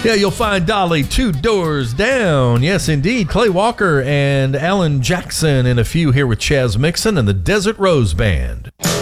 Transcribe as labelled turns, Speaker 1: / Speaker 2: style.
Speaker 1: Yeah, you'll find Dolly 2 doors down. Yes, indeed. Clay Walker and Alan Jackson and a few here with Chaz Mixon and the Desert Rose Band.